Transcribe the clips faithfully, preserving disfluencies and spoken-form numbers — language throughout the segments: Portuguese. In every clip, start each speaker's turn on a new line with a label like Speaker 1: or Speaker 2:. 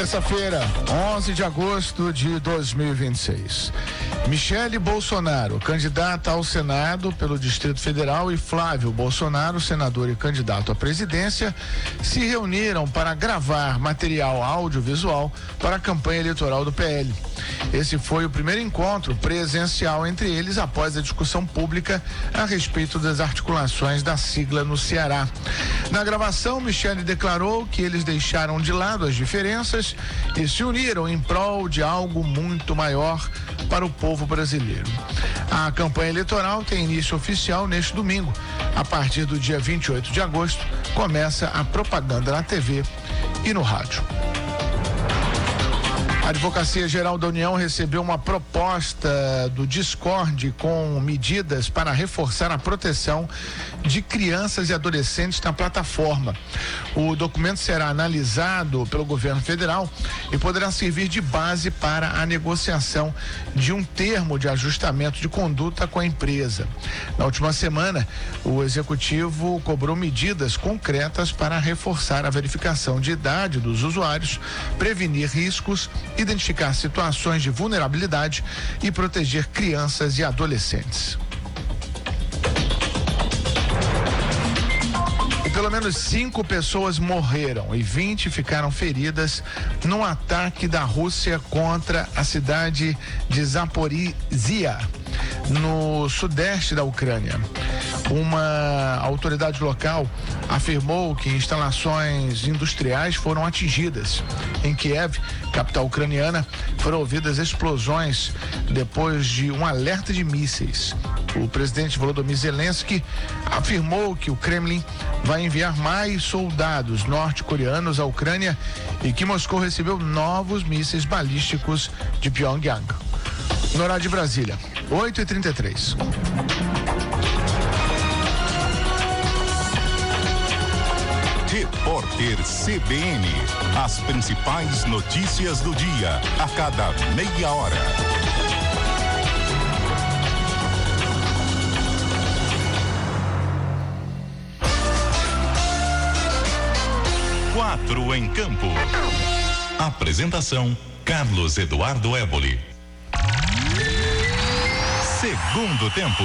Speaker 1: Terça-feira, onze de agosto de dois mil e vinte e seis. Michele Bolsonaro, candidata ao Senado pelo Distrito Federal, e Flávio Bolsonaro, senador e candidato à presidência, se reuniram para gravar material audiovisual para a campanha eleitoral do P L. Esse foi o primeiro encontro presencial entre eles após a discussão pública a respeito das articulações da sigla no Ceará. Na gravação, Michele declarou que eles deixaram de lado as diferenças e se uniram em prol de algo muito maior para o povo brasileiro. A campanha eleitoral tem início oficial neste domingo. A partir do dia vinte e oito de agosto, começa a propaganda na T V e no rádio. A Advocacia Geral da União recebeu uma proposta do Discord com medidas para reforçar a proteção de crianças e adolescentes na plataforma. O documento será analisado pelo governo federal e poderá servir de base para a negociação de um termo de ajustamento de conduta com a empresa. Na última semana, o executivo cobrou medidas concretas para reforçar a verificação de idade dos usuários, prevenir riscos, identificar situações de vulnerabilidade e proteger crianças e adolescentes. E pelo menos cinco pessoas morreram e vinte ficaram feridas num ataque da Rússia contra a cidade de Zaporizhia, no sudeste da Ucrânia. Uma autoridade local afirmou que instalações industriais foram atingidas. Em Kiev, capital ucraniana, foram ouvidas explosões depois de um alerta de mísseis. O presidente Volodymyr Zelensky afirmou que o Kremlin vai enviar mais soldados norte-coreanos à Ucrânia e que Moscou recebeu novos mísseis balísticos de Pyongyang. No horário de Brasília, oito e trinta e três.
Speaker 2: Repórter C B N. As principais notícias do dia, a cada meia hora. Quatro em campo. Apresentação: Carlos Eduardo Éboli. Segundo tempo.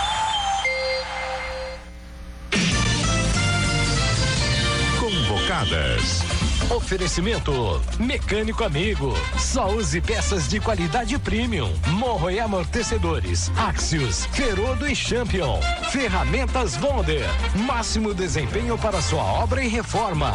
Speaker 2: Convocadas.
Speaker 3: Oferecimento Mecânico Amigo. Só use peças de qualidade premium. Morro e amortecedores. Axios, Ferodo e Champion. Ferramentas Bonder. Máximo desempenho para sua obra e reforma.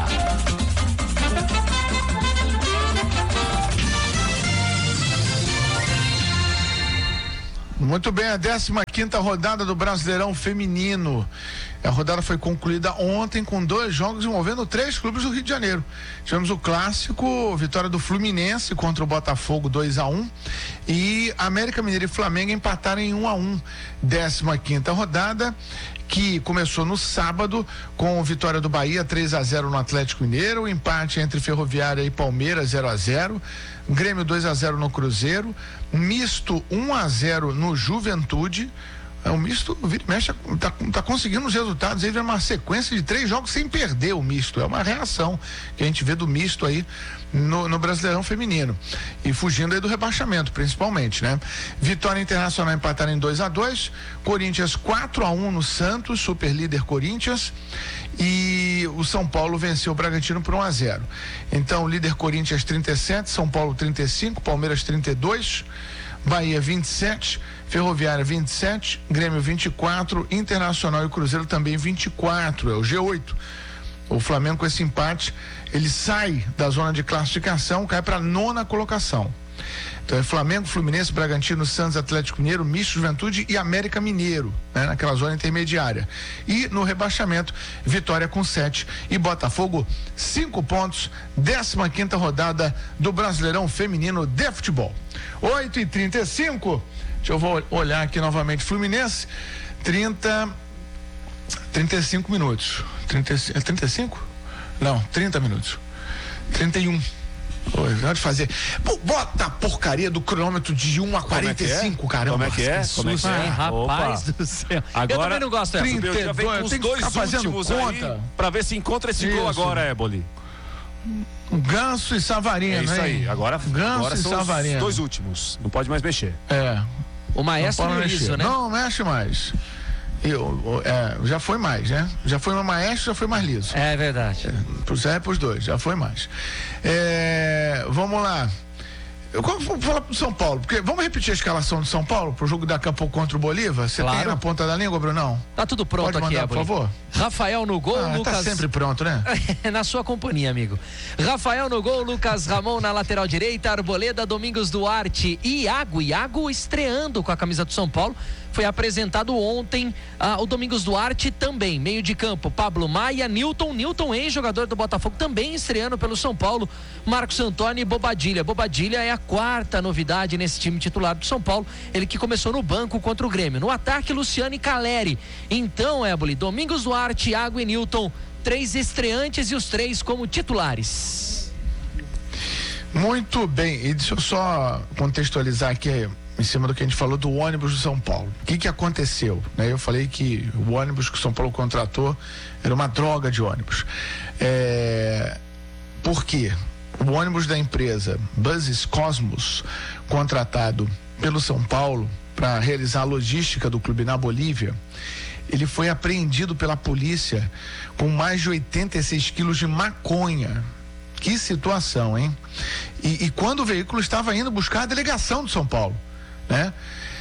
Speaker 1: Muito bem, a décima quinta rodada do Brasileirão Feminino. A rodada foi concluída ontem com dois jogos envolvendo três clubes do Rio de Janeiro. Tivemos o clássico, vitória do Fluminense contra o Botafogo dois a um, e América Mineiro e Flamengo empataram em um a um. décima quinta rodada, que começou no sábado com vitória do Bahia três a zero no Atlético Mineiro, empate entre Ferroviária e Palmeiras zero a zero, Grêmio dois a zero no Cruzeiro, misto um a zero no Juventude. É um misto, vira e mexe, tá, tá conseguindo os resultados aí, vem uma sequência de três jogos sem perder o misto. É uma reação que a gente vê do misto aí no, no Brasileirão Feminino. E fugindo aí do rebaixamento, principalmente, né? Vitória Internacional empataram em dois a dois, Corinthians quatro a um no Santos, super líder Corinthians, e o São Paulo venceu o Bragantino por um a zero. Então, líder Corinthians trinta e sete, São Paulo trinta e cinco, Palmeiras trinta e dois, Bahia vinte e sete, Ferroviária vinte e sete, Grêmio vinte e quatro, Internacional e Cruzeiro também vinte e quatro, é o G oito. O Flamengo, com esse empate, ele sai da zona de classificação, cai para a nona colocação. Então é Flamengo, Fluminense, Bragantino, Santos, Atlético Mineiro, Misto, Juventude e América Mineiro, né, naquela zona intermediária. E no rebaixamento, Vitória com sete e Botafogo cinco pontos, décima quinta rodada do Brasileirão Feminino de Futebol. oito e trinta e cinco, deixa eu vou olhar aqui novamente. Fluminense, trinta, trinta e cinco minutos. trinta, é trinta e cinco? Não, trinta minutos. trinta e um. Oi, pode fazer. Pô, bota a porcaria do cronômetro de um a quarenta e cinco, caramba.
Speaker 4: Como é que é? Como é que é?
Speaker 5: Ai, rapaz
Speaker 4: Opa.
Speaker 5: do céu.
Speaker 4: Agora,
Speaker 5: eu também não gosto dessa.
Speaker 4: trinta e dois, já vem com os dois últimos aí, pra ver se encontra esse
Speaker 1: Isso.
Speaker 4: gol agora, Éboli.
Speaker 1: Ganso e Savarino,
Speaker 4: É isso
Speaker 1: hein?
Speaker 4: aí. Agora,
Speaker 1: Ganso
Speaker 4: agora
Speaker 1: e
Speaker 4: são
Speaker 1: Savarino.
Speaker 4: os dois últimos. Não pode mais mexer.
Speaker 1: É.
Speaker 5: O Maestro
Speaker 1: não
Speaker 5: e o Liso, né?
Speaker 1: Não, mexe mais. Eu, é, já foi mais, né? Já foi mais Maestro, já foi mais Liso.
Speaker 5: É verdade.
Speaker 1: É, pros é, pros dois, já foi mais. É, vamos lá. Eu vou falar pro São Paulo, porque vamos repetir a escalação do São Paulo pro jogo daqui a pouco contra o Bolívar? Você
Speaker 5: Claro.
Speaker 1: tem na ponta da língua, Brunão?
Speaker 5: Tá tudo pronto
Speaker 1: Pode
Speaker 5: aqui,
Speaker 1: mandar, por
Speaker 5: Éboli.
Speaker 1: favor?
Speaker 5: Rafael no gol,
Speaker 1: Ah,
Speaker 5: Lucas...
Speaker 1: tá sempre pronto, né?
Speaker 5: Na sua companhia, amigo. Rafael no gol, Lucas Ramon na lateral direita, Arboleda, Domingos Duarte e Iago. Iago estreando com a camisa do São Paulo. Foi apresentado ontem ah, o Domingos Duarte também. Meio de campo, Pablo Maia, Nilton. Nilton, ex-jogador do Botafogo, também estreando pelo São Paulo. Marcos Antônio e Bobadilha. Bobadilha é a quarta novidade nesse time titular do São Paulo. Ele que começou no banco contra o Grêmio. No ataque, Luciano e Caleri. Então, Éboli, Domingos Duarte, Iago e Nilton. Três estreantes e os três como titulares.
Speaker 1: Muito bem. E deixa eu só contextualizar aqui em cima do que a gente falou do ônibus do São Paulo. O que que aconteceu? Né? Eu falei que o ônibus que o São Paulo contratou era uma droga de ônibus. É... Por quê? O ônibus da empresa Buses Cosmos, contratado pelo São Paulo para realizar a logística do clube na Bolívia, ele foi apreendido pela polícia com mais de oitenta e seis quilos de maconha. Que situação, hein? E, e quando o veículo estava indo buscar a delegação do São Paulo, né?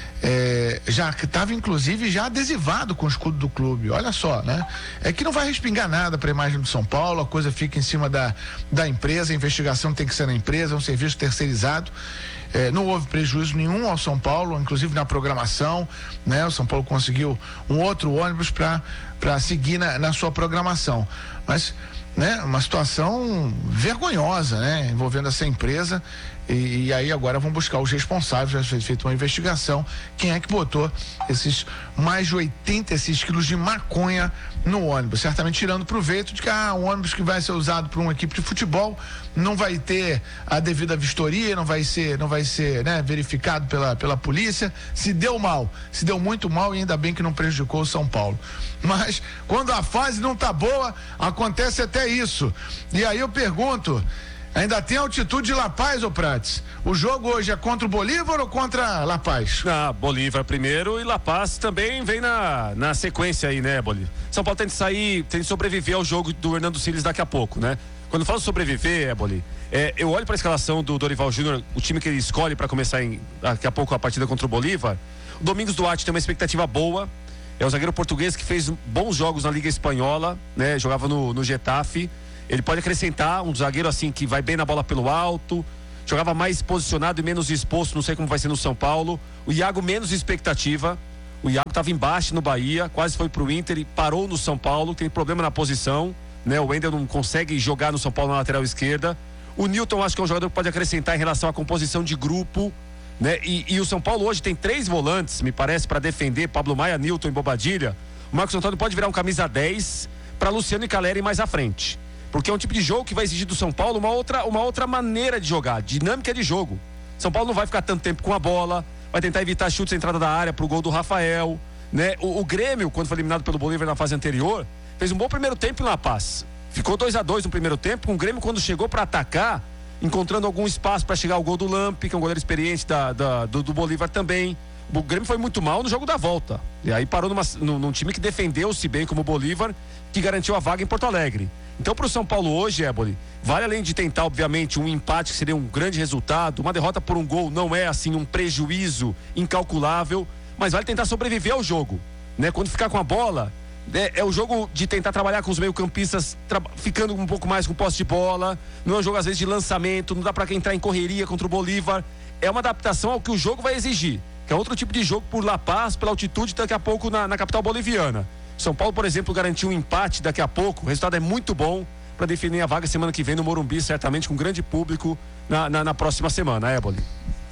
Speaker 1: É, já que estava inclusive já adesivado com o escudo do clube, olha só, né? É que não vai respingar nada para a imagem do São Paulo, a coisa fica em cima da, da empresa, a investigação tem que ser na empresa, é um serviço terceirizado. É, não houve prejuízo nenhum ao São Paulo, inclusive na programação, né? O São Paulo conseguiu um outro ônibus para para seguir na, na sua programação, mas, né? Uma situação vergonhosa, né? Envolvendo essa empresa. E, e aí agora vão buscar os responsáveis, já foi feita uma investigação, quem é que botou esses mais de oitenta e seis quilos de maconha no ônibus, certamente tirando proveito de que ah, um ônibus que vai ser usado por uma equipe de futebol não vai ter a devida vistoria, não vai ser, não vai ser, né, verificado pela, pela polícia, se deu mal, se deu muito mal e ainda bem que não prejudicou o São Paulo, mas quando a fase não tá boa, acontece até isso, e aí eu pergunto, ainda tem altitude de La Paz, ô Prates? O jogo hoje é contra o Bolívar ou contra La Paz?
Speaker 4: Ah, Bolívar primeiro e La Paz também vem na, na sequência aí, né, Bolívar? São Paulo tem que sair, tem que sobreviver ao jogo do Hernando Siles daqui a pouco, né? Quando eu falo sobreviver, Éboli, é, eu olho para a escalação do Dorival Júnior, o time que ele escolhe para começar em, daqui a pouco a partida contra o Bolívar. O Domingos Duarte tem uma expectativa boa, é um zagueiro português que fez bons jogos na Liga Espanhola, né? Jogava no, no Getafe. Ele pode acrescentar um zagueiro assim que vai bem na bola pelo alto, jogava mais posicionado e menos exposto, não sei como vai ser no São Paulo. O Iago menos expectativa, o Iago estava embaixo no Bahia, quase foi pro Inter e parou no São Paulo, tem problema na posição, né? O Wendel não consegue jogar no São Paulo na lateral esquerda. O Nilton acho que é um jogador que pode acrescentar em relação à composição de grupo, né? E, e o São Paulo hoje tem três volantes, me parece, para defender, Pablo Maia, Nilton e Bobadilha. O Marcos Antônio pode virar um camisa dez para Luciano e Caleri mais à frente. Porque é um tipo de jogo que vai exigir do São Paulo uma outra, uma outra maneira de jogar, dinâmica de jogo. São Paulo não vai ficar tanto tempo com a bola, vai tentar evitar chutes à entrada da área pro gol do Rafael, né? O, o Grêmio, quando foi eliminado pelo Bolívar na fase anterior, fez um bom primeiro tempo em La Paz. Ficou dois a dois no primeiro tempo, com o Grêmio quando chegou para atacar, encontrando algum espaço para chegar ao gol do Lamp, que é um goleiro experiente da, da, do, do Bolívar também. O Grêmio foi muito mal no jogo da volta. E aí parou numa, num, num time que defendeu-se bem como o Bolívar, que garantiu a vaga em Porto Alegre. Então, para o São Paulo hoje, Éboli, vale além de tentar, obviamente, um empate que seria um grande resultado, uma derrota por um gol não é, assim, um prejuízo incalculável, mas vale tentar sobreviver ao jogo, né? Quando ficar com a bola, é, é o jogo de tentar trabalhar com os meio-campistas, ficando um pouco mais com posse de bola, não é um jogo, às vezes, de lançamento, não dá para entrar em correria contra o Bolívar, é uma adaptação ao que o jogo vai exigir, que é outro tipo de jogo por La Paz, pela altitude, daqui a pouco na, na capital boliviana. São Paulo, por exemplo, garantiu um empate daqui a pouco. O resultado é muito bom para definir a vaga semana que vem no Morumbi, certamente com grande público na, na, na próxima semana, Éboli.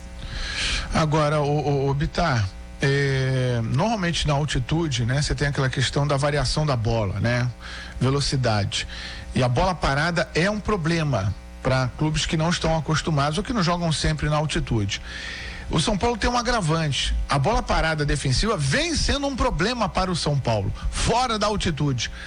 Speaker 1: Agora, o, o, o Bitar, é, normalmente na altitude, né, você tem aquela questão da variação da bola, né? Velocidade. E a bola parada é um problema para clubes que não estão acostumados ou que não jogam sempre na altitude. O São Paulo tem um agravante. A bola parada defensiva vem sendo um problema para o São Paulo, fora da altitude.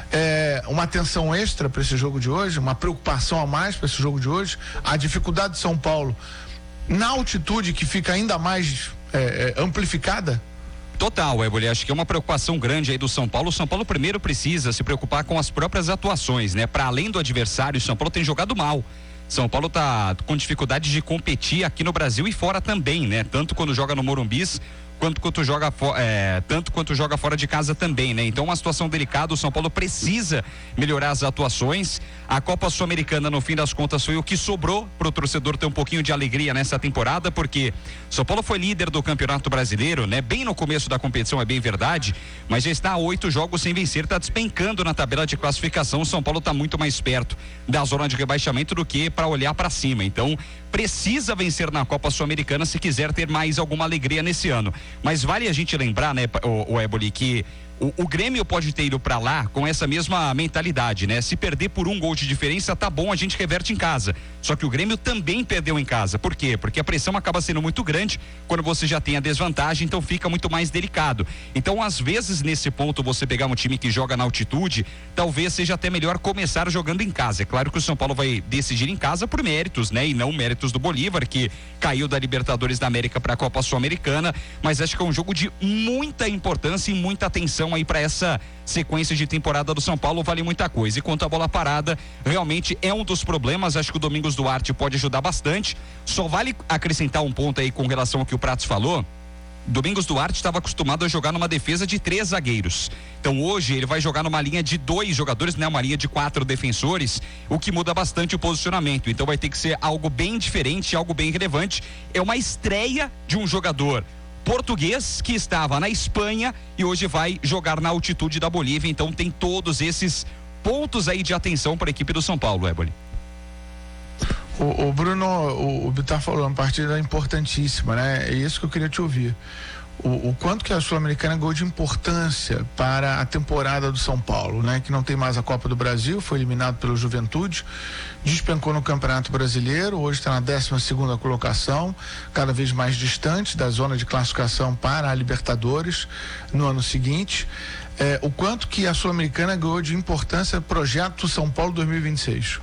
Speaker 1: é, uma atenção extra para esse jogo de hoje, uma preocupação a mais para esse jogo de hoje, a dificuldade de São Paulo na altitude que fica ainda mais é, é, amplificada?
Speaker 6: Total, Éboli, acho que é uma preocupação grande aí do São Paulo. O São Paulo primeiro precisa se preocupar com as próprias atuações, né? Para além do adversário, o São Paulo tem jogado mal. São Paulo tá com dificuldade de competir aqui no Brasil e fora também, né? Tanto quando joga no Morumbis, quanto quanto joga é, tanto quanto joga fora de casa também, né? Então uma situação delicada, o São Paulo precisa melhorar as atuações. A Copa Sul-Americana, no fim das contas, foi o que sobrou pro torcedor ter um pouquinho de alegria nessa temporada, porque São Paulo foi líder do Campeonato Brasileiro, né? Bem no começo da competição, é bem verdade, mas já está a oito jogos sem vencer, tá despencando na tabela de classificação. O São Paulo tá muito mais perto da zona de rebaixamento do que para olhar para cima. Então precisa vencer na Copa Sul-Americana se quiser ter mais alguma alegria nesse ano. Mas vale a gente lembrar, né, o, o Éboli, que o, o Grêmio pode ter ido pra lá com essa mesma mentalidade, né? Se perder por um gol de diferença, tá bom, a gente reverte em casa. Só que o Grêmio também perdeu em casa. Por quê? Porque a pressão acaba sendo muito grande quando você já tem a desvantagem, então fica muito mais delicado. Então, às vezes, nesse ponto, você pegar um time que joga na altitude, talvez seja até melhor começar jogando em casa. É claro que o São Paulo vai decidir em casa por méritos, né? E não méritos do Bolívar, que caiu da Libertadores da América para a Copa Sul-Americana, mas acho que é um jogo de muita importância e muita atenção aí para essa sequência de temporada do São Paulo, vale muita coisa. E quanto à bola parada, realmente é um dos problemas. Acho que o Domingos Duarte pode ajudar bastante. Só vale acrescentar um ponto aí com relação ao que o Pratos falou. Domingos Duarte estava acostumado a jogar numa defesa de três zagueiros. Então hoje ele vai jogar numa linha de dois jogadores, né? Uma linha de quatro defensores, o que muda bastante o posicionamento. Então vai ter que ser algo bem diferente, algo bem relevante. É uma estreia de um jogador português que estava na Espanha e hoje vai jogar na altitude da Bolívia. Então tem todos esses pontos aí de atenção para a equipe do São Paulo, Éboli.
Speaker 1: O, o Bruno, o, o Bitar falou, uma partida importantíssima, né? É isso que eu queria te ouvir. O, o quanto que a Sul-Americana ganhou de importância para a temporada do São Paulo, né? Que não tem mais a Copa do Brasil, foi eliminado pelo Juventude, despencou no Campeonato Brasileiro, hoje está na décima segunda colocação, cada vez mais distante da zona de classificação para a Libertadores no ano seguinte. É, o quanto que a Sul-Americana ganhou de importância no projeto São Paulo dois mil e vinte e seis?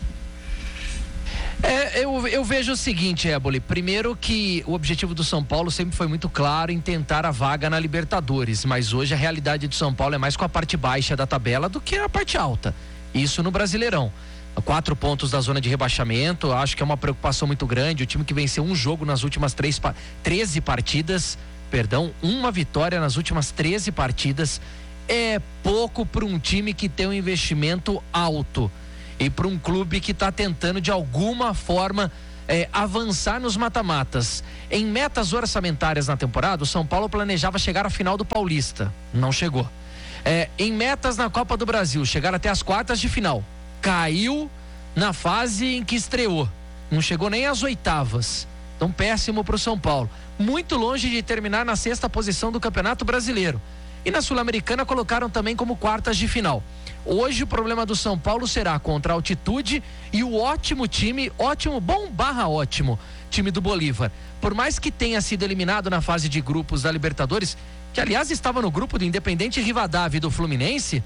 Speaker 5: É, eu, eu vejo o seguinte, Éboli, primeiro que o objetivo do São Paulo sempre foi muito claro em tentar a vaga na Libertadores, mas hoje a realidade do São Paulo é mais com a parte baixa da tabela do que a parte alta, isso no Brasileirão. Quatro pontos da zona de rebaixamento, acho que é uma preocupação muito grande. O time que venceu um jogo nas últimas três, treze partidas, perdão, uma vitória nas últimas treze partidas é pouco para um time que tem um investimento alto e para um clube que está tentando de alguma forma é, avançar nos mata-matas. Em metas orçamentárias na temporada, o São Paulo planejava chegar à final do Paulista, não chegou. É, em metas na Copa do Brasil, chegar até as quartas de final, caiu na fase em que estreou, não chegou nem às oitavas. Então péssimo para o São Paulo, muito longe de terminar na sexta posição do Campeonato Brasileiro. E na Sul-Americana colocaram também como quartas de final. Hoje o problema do São Paulo será contra a altitude e o ótimo time, ótimo, bom barra ótimo, time do Bolívar. Por mais que tenha sido eliminado na fase de grupos da Libertadores, que aliás estava no grupo do Independente Rivadavia e do Fluminense,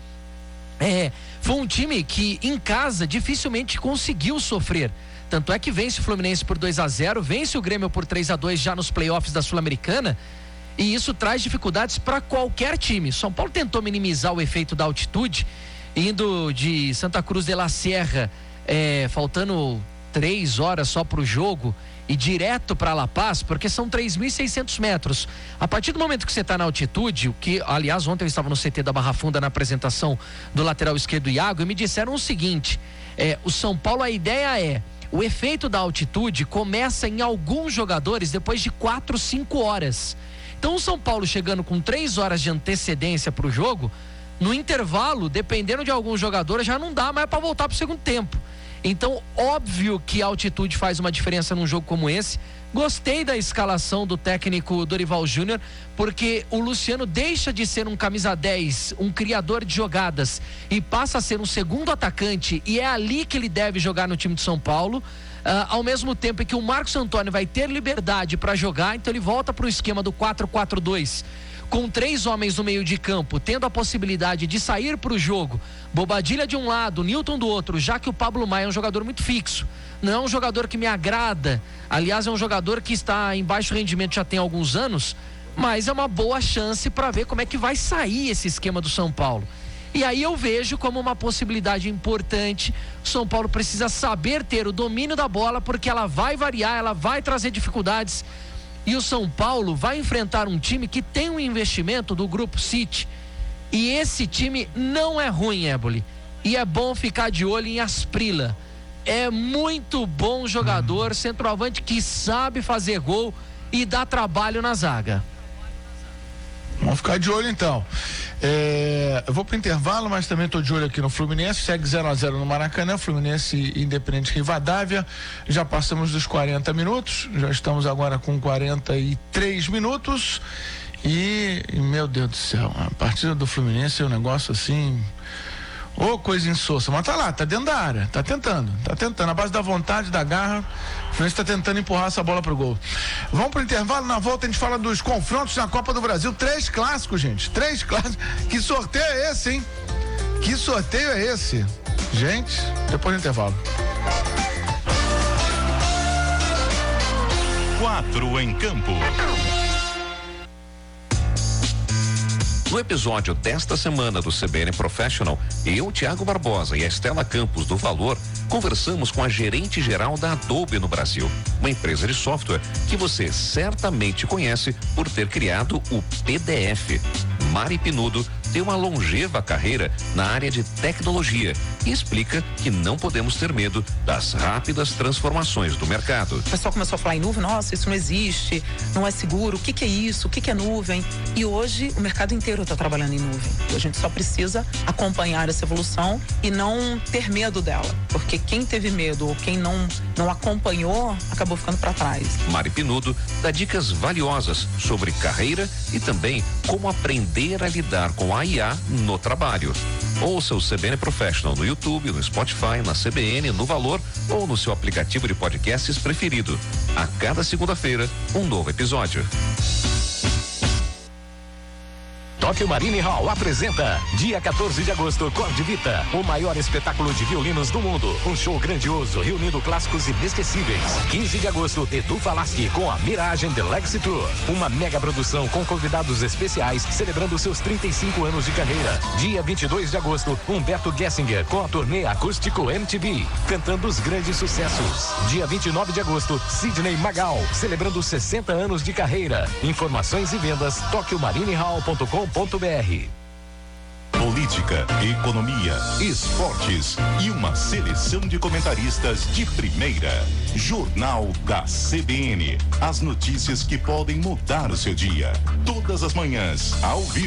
Speaker 5: é, foi um time que em casa dificilmente conseguiu sofrer. Tanto é que vence o Fluminense por dois a zero, vence o Grêmio por três a dois já nos playoffs da Sul-Americana. E isso traz dificuldades para qualquer time. São Paulo tentou minimizar o efeito da altitude, indo de Santa Cruz de la Sierra, é, faltando três horas só para o jogo, e direto para La Paz, porque são três mil e seiscentos metros. A partir do momento que você está na altitude, o que, aliás, ontem eu estava no C T da Barra Funda na apresentação do lateral esquerdo Iago, e me disseram o seguinte: é, o São Paulo, a ideia é, o efeito da altitude começa em alguns jogadores depois de quatro, cinco horas. Então o São Paulo chegando com três horas de antecedência para o jogo, no intervalo, dependendo de alguns jogadores, já não dá mais para voltar para o segundo tempo. Então, óbvio que a altitude faz uma diferença num jogo como esse. Gostei da escalação do técnico Dorival Júnior, porque o Luciano deixa de ser um camisa dez, um criador de jogadas, e passa a ser um segundo atacante, e é ali que ele deve jogar no time de São Paulo. Uh, ao mesmo tempo em que o Marcos Antônio vai ter liberdade para jogar, então ele volta para o esquema do quatro quatro dois, com três homens no meio de campo, tendo a possibilidade de sair para o jogo, Bobadilha de um lado, Newton do outro, já que o Pablo Maia é um jogador muito fixo, não é um jogador que me agrada, aliás é um jogador que está em baixo rendimento já tem alguns anos, mas é uma boa chance para ver como é que vai sair esse esquema do São Paulo. E aí eu vejo como uma possibilidade importante. O São Paulo precisa saber ter o domínio da bola, porque ela vai variar, ela vai trazer dificuldades. E o São Paulo vai enfrentar um time que tem um investimento do Grupo City. E esse time não é ruim, Éboli. E é bom ficar de olho em Asprilla. É muito bom jogador, centroavante que sabe fazer gol e dá trabalho na zaga.
Speaker 1: Vamos ficar de olho então. É, eu vou pro intervalo, mas também tô de olho aqui no Fluminense. Segue zero a zero no Maracanã, Fluminense e Independente Rivadavia. Já passamos dos quarenta minutos, já estamos agora com quarenta e três minutos. E, e meu Deus do céu, a partida do Fluminense é um negócio assim. Ô, oh, coisa insossa, mas tá lá, tá dentro da área, tá tentando, tá tentando, a base da vontade, da garra, o Fluminense tá tentando empurrar essa bola pro gol. Vamos pro intervalo, na volta a gente fala dos confrontos na Copa do Brasil, três clássicos, gente, três clássicos, que sorteio é esse, hein? Que sorteio é esse? Gente, depois do intervalo.
Speaker 2: Quatro em campo.
Speaker 7: No episódio desta semana do C B N Professional, eu, Thiago Barbosa e a Estela Campos do Valor, conversamos com a gerente geral da Adobe no Brasil, uma empresa de software que você certamente conhece por ter criado o P D F. Mari Pinudo tem uma longeva carreira na área de tecnologia e explica que não podemos ter medo das rápidas transformações do mercado.
Speaker 8: O pessoal começou a falar em nuvem, nossa, isso não existe, não é seguro, o que que é isso, o que que é nuvem? E hoje o mercado inteiro está trabalhando em nuvem. A gente só precisa acompanhar essa evolução e não ter medo dela, porque quem teve medo ou quem não, não acompanhou acabou ficando para trás.
Speaker 7: Mari Pinudo dá dicas valiosas sobre carreira e também como aprender a lidar com a I A no trabalho. Ouça o C B N Professional no YouTube, no Spotify, na C B N, no Valor ou no seu aplicativo de podcasts preferido. A cada segunda-feira, um novo episódio.
Speaker 3: Tóquio Marine Hall apresenta dia quatorze de agosto, Cord Vita, o maior espetáculo de violinos do mundo. Um show grandioso, reunindo clássicos inesquecíveis. quinze de agosto, Edu Falaschi com a Mirage and the Legacy Tour. Uma mega produção com convidados especiais celebrando seus trinta e cinco anos de carreira. Dia vinte e dois de agosto, Humberto Gessinger com a turnê acústico M T V, cantando os grandes sucessos. Dia vinte e nove de agosto, Sidney Magal, celebrando sessenta anos de carreira. Informações e vendas, tóquio marine hall ponto com ponto br.
Speaker 2: Política, economia, esportes e uma seleção de comentaristas de primeira. Jornal da C B N. As notícias que podem mudar o seu dia. Todas as manhãs, ao vivo.